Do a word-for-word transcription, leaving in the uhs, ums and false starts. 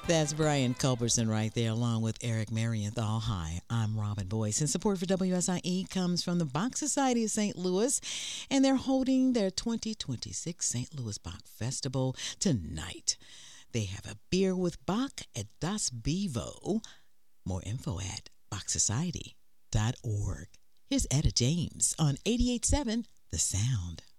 That's Brian Culberson right there, along with Eric Marienthal. Hi, I'm Robin Boyce, and support for W S I E comes from the Bach Society of Saint Louis, and they're holding their twenty twenty-six Saint Louis Bach Festival tonight. They have a beer with Bach at Das Bevo. More info at bach society dot org. Here's Etta James on eighty-eight point seven The Sound.